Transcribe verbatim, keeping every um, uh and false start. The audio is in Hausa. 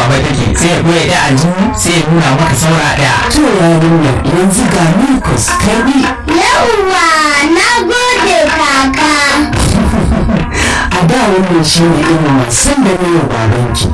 baba take sai ya goya da aljihu sai ya nuna maka saura ɗaya. To yarinya yanzu ga Marcus karbi. Yawwa na gode kaka. A da wannan shi ne irin wasan da ne babanki.